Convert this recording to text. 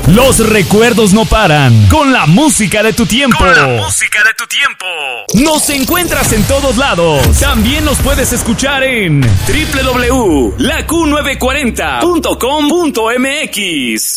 Los recuerdos no paran. Con la música de tu tiempo. Nos encuentras en todos lados. También nos puedes escuchar en www.laQ940.com.mx.